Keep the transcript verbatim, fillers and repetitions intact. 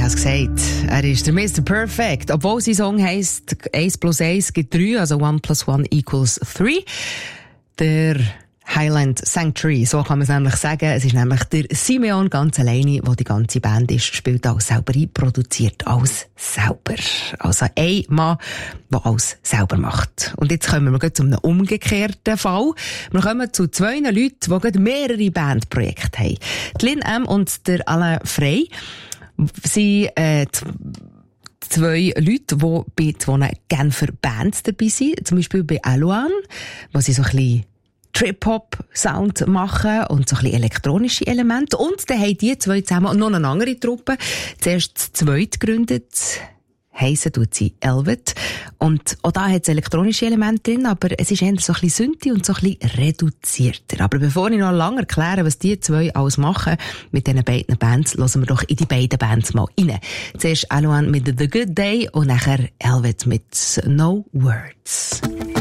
habe es gesagt, er ist der Mister Perfect. Obwohl sein Song heisst eins plus eins gibt drei, also one plus one equals three. Der Highland Sanctuary, so kann man es nämlich sagen. Es ist nämlich der Simeon ganz alleine, der die ganze Band ist, spielt alles selber ein, produziert alles selber. Also ein Mann, der alles selber macht. Und jetzt kommen wir zu einem umgekehrten Fall. Wir kommen zu zwei Leuten, die gerade mehrere Bandprojekte haben. Die Lynn M. und der Alain Frey sind äh, zwei Leute, die bei zwei Genfer Bands dabei sind. Zum Beispiel bei Alouane, wo sie so ein bisschen Trip-Hop-Sound machen und so ein bisschen elektronische Elemente. Und dann haben die zwei zusammen und noch eine andere Truppe zuerst das zweite gegründet. Heissen tut sie Elvet. Und auch da hat es elektronische Elemente drin, aber es ist eher so ein bisschen Synthi und so ein bisschen reduzierter. Aber bevor ich noch lange erkläre, was die zwei alles machen mit diesen beiden Bands, hören wir doch in die beiden Bands mal rein. Zuerst Alouane mit The Good Day und nachher Elvet mit No Words.